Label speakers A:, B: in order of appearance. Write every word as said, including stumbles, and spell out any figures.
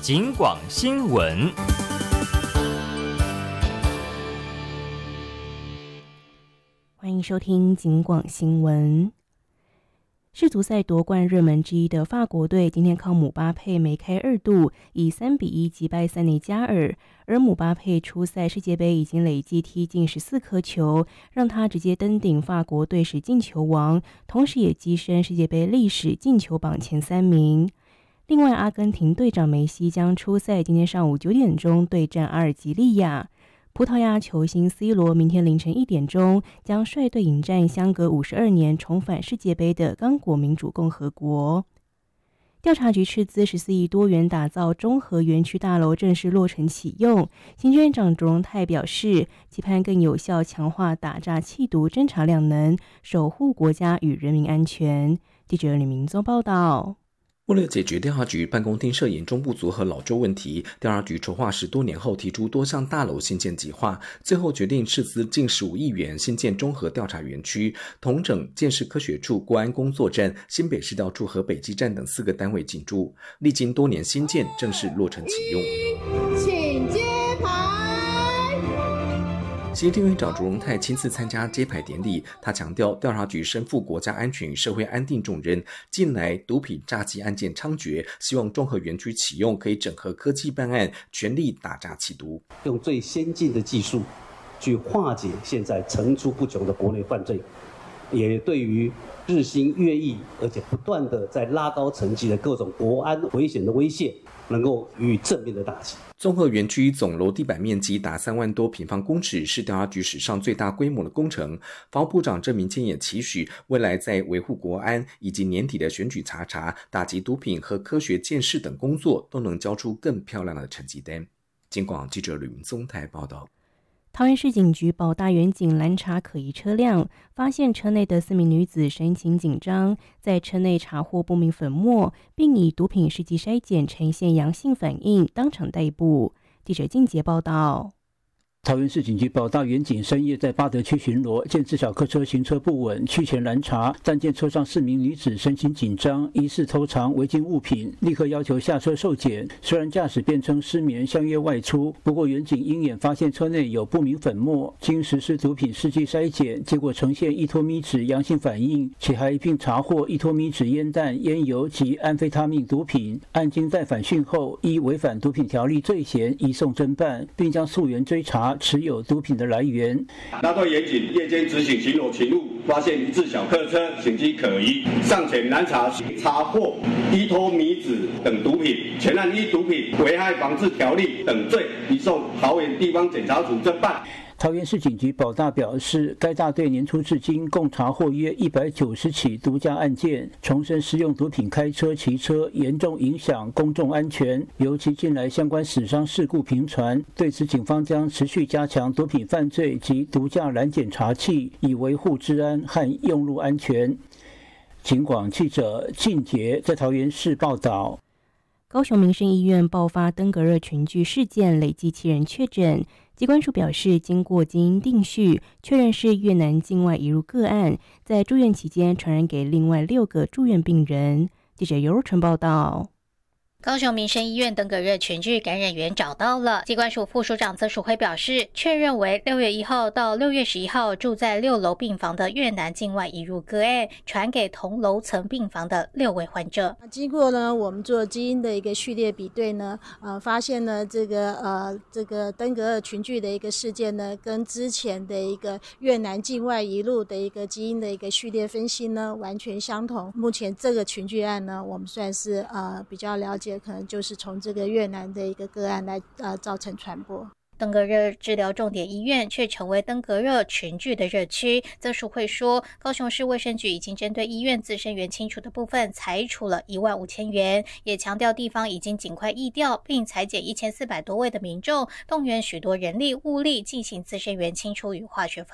A: 警广新闻。
B: 欢迎收听警广新闻。世足赛夺冠热门之一的法国队今天靠姆巴佩梅开二度，以三比一击败塞内加尔。而姆巴佩出赛世界杯已经累计踢进十四颗球，让他直接登顶法国队史进球王，同时也跻身世界杯历史进球榜前三名。另外，阿根廷队长梅西将出赛今天上午九点钟对战阿尔及利亚。葡萄牙球星 C 罗明天凌晨一点钟将率队迎战相隔五十二年重返世界杯的刚果民主共和国。调查局斥资十四亿多元打造中和园区大楼正式落成启用，行政院长卓荣泰表示，期盼更有效强化打诈缉毒侦查量能，守护国家与人民安全。记者李明宗报道。
C: 为了解决调查局办公厅设严重不足和老旧问题，调查局筹划十多年后提出多项大楼新建计划，最后决定斥资近十五亿元新建综合调查园区，统整建设科学处、国安工作站、新北市调处和北基站等四个单位进驻，历经多年新建，正式落成启用。
D: 请接牌。
C: 行政院长卓荣泰亲自参加揭牌典礼，他强调调查局身负国家安全与社会安定重任，近来毒品诈欺案件猖獗，希望综合园区启用可以整合科技办案，全力打诈缉毒，
E: 用最先进的技术去化解现在层出不穷的国内犯罪，也对于日新月异而且不断的在拉高层级的各种国安危险的威胁，能够予以正面的打击。
C: 综合园区总楼地板面积达三万多平方公尺，是调查局史上最大规模的工程。防务部长郑明坚也期许，未来在维护国安以及年底的选举查查、打击毒品和科学建设等工作，都能交出更漂亮的成绩单。警广记者吕明宗台报道。
B: 桃园市警局保大远警拦查可疑车辆，发现车内的四名女子神情紧张，在车内查获不明粉末，并以毒品试剂筛检呈现阳性反应，当场逮捕。记者靳杰报道。
F: 桃园市警局保大远警深夜在八德区巡逻，见自小客车行车不稳，去前拦查，但见车上四名女子神情紧张，疑似偷藏违禁物品，立刻要求下车受检。虽然驾驶辩称失眠相约外出，不过远警鹰眼发现车内有不明粉末，经实施毒品试剂筛检，结果呈现依托咪酯阳性反应，且还一并查获依托咪酯烟弹、烟油及安非他命毒品。案经再反讯后，依违反毒品条例罪嫌移送侦办，并将溯源追查持有毒品的来源。
G: 大队员警夜间执行巡逻勤务，发现一致小客车行迹可疑，上前拦查，查获依托咪酯等毒品，全案依毒品危害防治条例等罪移送桃园地方检察署侦办。
F: 桃园市警局保大表示，该大队年初至今共查获约一百九十起毒驾案件，重申食用毒品开车、骑车严重影响公众安全，尤其近来相关死伤事故频传。对此，警方将持续加强毒品犯罪及毒驾拦检查缉，以维护治安和用路安全。警广记者靳杰在桃园市报道。
B: 高雄民生医院爆发登革热群聚事件，累计七人确诊。疾管署表示，经过基因定序，确认是越南境外移入个案，在住院期间传染给另外六个住院病人。记者尤若纯报道。
H: 高雄民生医院登革热群聚感染源找到了，疾管署副署长曾淑辉表示，确认为六月一号到六月十一号住在六楼病房的越南境外移入个案，传给同楼层病房的六位患者。
D: 经过呢，我们做基因的一个序列比对呢，呃，发现呢这个呃这个登革热群聚的一个事件呢，跟之前的一个越南境外移入的一个基因的一个序列分析呢，完全相同。目前这个群聚案呢，我们算是呃比较了解。可能就是从这个越南的一个个案来呃造成传播。
H: 登革热治疗重点医院却成为登革热群聚的热区。曾淑慧说，高雄市卫生局已经针对医院自身源清除的部分裁处了一万五千元，也强调地方已经尽快疫调，并裁减一千四百多位的民众，动员许多人力物力进行自身源清除与化学